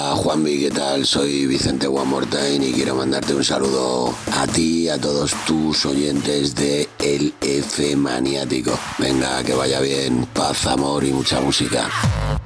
Juanvi, ¿qué tal? Soy Vicente One More Time y quiero mandarte un saludo a ti y a todos tus oyentes de El F Maniático. Venga, que vaya bien, paz, amor y mucha música.